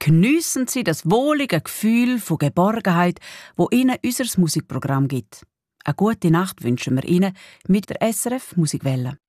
Geniessen Sie das wohlige Gefühl von Geborgenheit, wo Ihnen unser Musikprogramm gibt. Eine gute Nacht wünschen wir Ihnen mit der SRF Musikwelle.